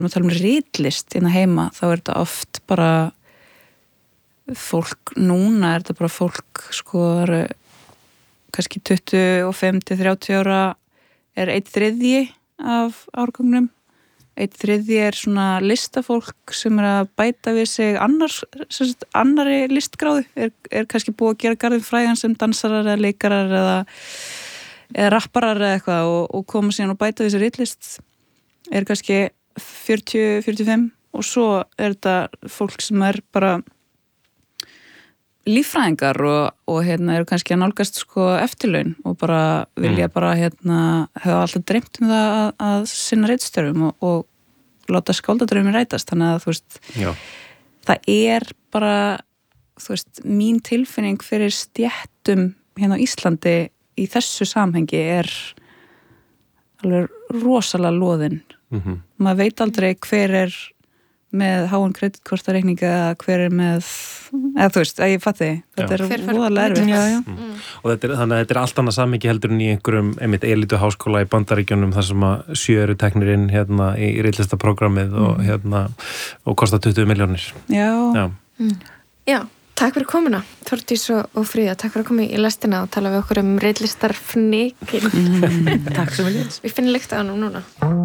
Við tala ritlist innan heima, þá þetta oft bara fólk, núna þetta bara fólk sko, kannski 25-30 ára 1/3 af árgangnum. 1/3 svona listafólk sem að bæta við sig annari listgráðu, kannski búið að gera garðin frægan sem dansarar eða leikarar eða rapparar eða eitthvað og koma síðan og bæta við sig ritlist kannski 40-45 og svo þetta fólk sem bara líffræðingar og eru kannski að nálgast sko eftirlaun og bara vilja bara hafa alltaf dreymt það að sinna ritstörfum og láta skáldadraumin rætast, þannig að þú veist það bara þú veist, mín tilfinning fyrir stéttum á Íslandi í þessu samhengi alveg rosalega loðin. Maður veit aldrei hver með háan kreditkortareikninga eða hver með, eða þú veist, að ég fatti þetta voðalega erfitt. Og þannig að þetta allt annað samhengi heldur en í einhverjum elítu háskóla í Bandaríkjunum þar sem að 7 eru teknir inn í ritlistaprógrammið og kosta 20 milljónir. Já, takk fyrir komuna Þórdís og Fríða, takk fyrir að koma í lestina og tala við okkur ritlistarfnikinn. Takk svo vel. Við finnum lykt á hann núna.